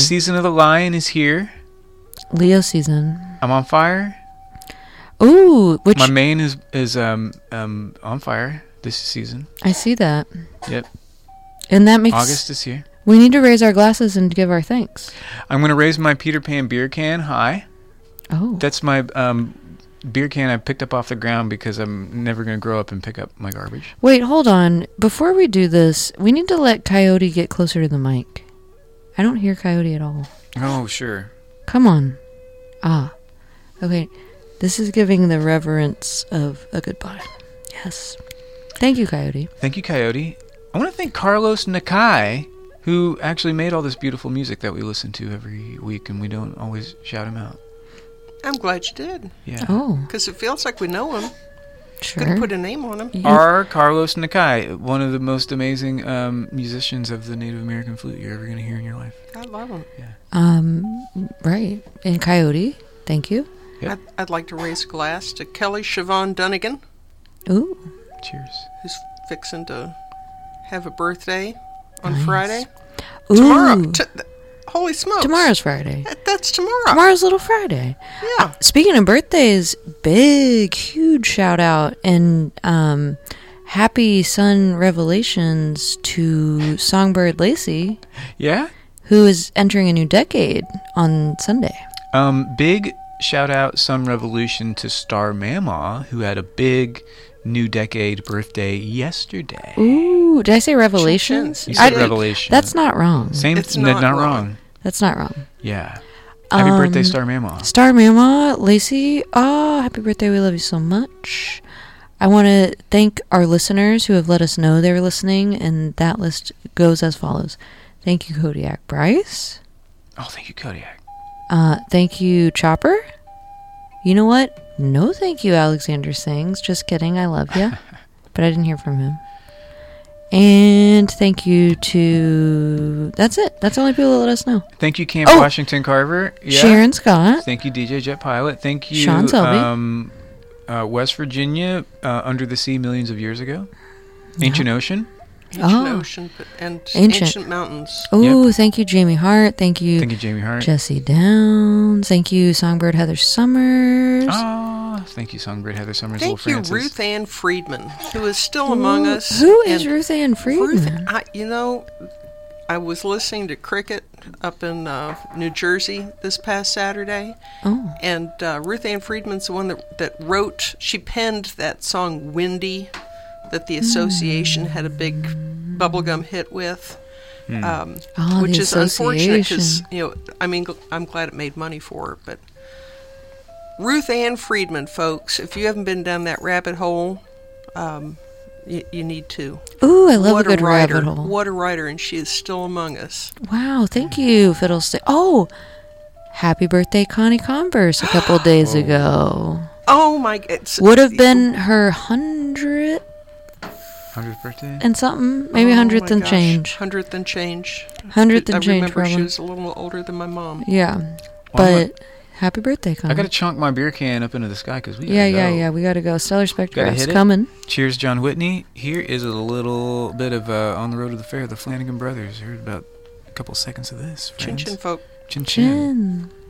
season of the lion is here. Leo season. I'm on fire. Ooh, which My mane is on fire this season. I see that. Yep. And that makes August is here. We need to raise our glasses and give our thanks. I'm going to raise my Peter Pan beer can high. Oh. That's my beer can I picked up off the ground because I'm never going to grow up and pick up my garbage. Wait, hold on. Before we do this, we need to let Coyote get closer to the mic. I don't hear Coyote at all. Oh, sure. Come on. Ah. Okay. This is giving the reverence of a goodbye. Yes. Thank you, Coyote. Thank you, Coyote. I want to thank Carlos Nakai, who actually made all this beautiful music that we listen to every week, and we don't always shout him out. I'm glad you did. Yeah. Oh. Because it feels like we know him. Sure. Could put a name on him. R. Carlos Nakai, one of the most amazing musicians of the Native American flute you're ever going to hear in your life. I love him. Yeah. Right. And Coyote, thank you. Yep. I'd like to raise a glass to Kelly Siobhan Dunnigan, Ooh. Cheers. who's fixing to have a birthday on Nice. Friday. Ooh. Tomorrow. Holy smokes. Tomorrow's Friday. That's tomorrow. Tomorrow's Little Friday. Yeah. Speaking of birthdays, big, huge shout out and happy sun revelations to Songbird Lacey, Yeah? who is entering a new decade on Sunday. Big shout out Sun Revolution to Star Mamaw, who had a big new decade birthday yesterday. Ooh, did I say revelations? You said revelation. That's not wrong. Same. It's not not wrong. That's not wrong. Yeah. Happy birthday, Star Mamaw. Star Mama, Lacey, happy birthday. We love you so much. I want to thank our listeners who have let us know they were listening, and that list goes as follows. Thank you, Kodiak Bryce. Oh, thank you, Kodiak. Thank you, Chopper. You know what? No thank you, Alexander Sings. Just kidding. I love you. But I didn't hear from him. And thank you to... That's it. That's the only people that let us know. Thank you, Camp Washington Carver. Yeah. Sharon Scott. Thank you, DJ Jet Pilot. Thank you, Sean Selby. West Virginia, Under the Sea millions of years ago. Ancient Ocean. Ancient Ocean and Ancient Mountains. Oh, Thank you, Jamie Hart. Thank you, Jamie Hart. Jesse Downs. Thank you, Songbird Heather Summers. Thank you, Songbird Heather Summers. Thank you, Ruth Ann Friedman, who is still among us. Who is Ruth Ann Friedman? I was listening to Cricket up in New Jersey this past Saturday. Oh. And Ruth Ann Friedman's the one that wrote, she penned that song Windy that the Association had a big bubblegum hit with. Which is unfortunate because, I'm glad it made money for her. But Ruth Ann Friedman, folks, if you haven't been down that rabbit hole, you need to. Ooh, I love a good rabbit hole. What a writer, and she is still among us. Wow, thank you, Fiddlestick. Oh, happy birthday, Connie Converse, a couple days ago. Oh, my God. Would have been her 100th 100th birthday? and something. Maybe 100th and change. 100th and change. 100th and I change, remember probably. she was a little older than my mom. Yeah, but happy birthday, Connie. I got to chunk my beer can up into the sky because we Yeah, we got to go. Stellar Spectrograph's coming. Cheers, John Whitney. Here is a little bit of On the Road to the Fair, the Flanagan Brothers. Heard about a couple seconds of this, friends. Chin chin, folk. Chin chin.